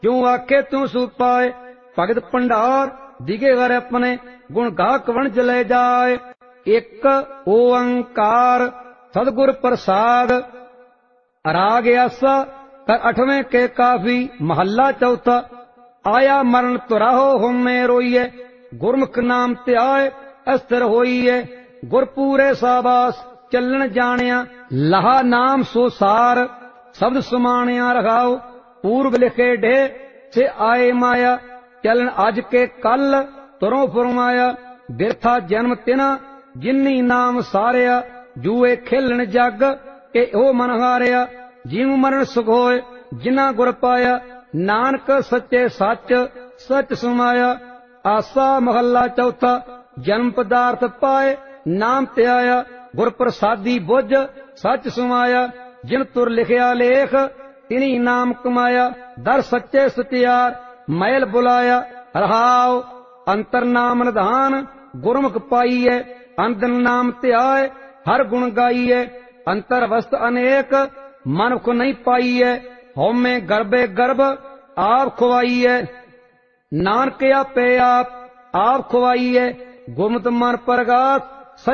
क्यों आखे तू सु पाए भगत भंडार दिगे घर अपने गुण गाहक वणज ले जाए। एक ओंकार सदगुर प्रसाद राग आसा कर 8वें के काफी महला चौथा। आया मरण तुराहो होमे रोइए गुरमुख नाम त्याय अस्थिर होइए। गुरपूरे साबास चलन जानिया लहा नाम सो सार शब्द सुमानिया रखाओ। पूर्व लिखे ढे से आए माया चलन आज के कल तुरों फरमाया। बिरथा जन्म तिना जिन्नी नाम सारिया जूए खेलन जग के ओ मन हारिया। जीव मरण सुख होए जिना गुर पाया नानक सच्चे सच सच सुमाया। आसा महला चौथा जन्म पदार्थ पाए नाम त्याया गुर प्रसादी बुझ सच सुमाया। जिन तुर लिखिया लेख तिनी नाम कमाया दर सच्चे सत्यार मैल बुलाया। रहाओ अंतर नाम निधान गुरमुख पाइए अंदन नाम त्याय हर गुण गाइए। अंतर वस्त अनेक मनुख नहीं पाइए होमे गर्भे गर्भ आप खुआइए। नानक आपे आप खुआइए गुरमत मन प्रगात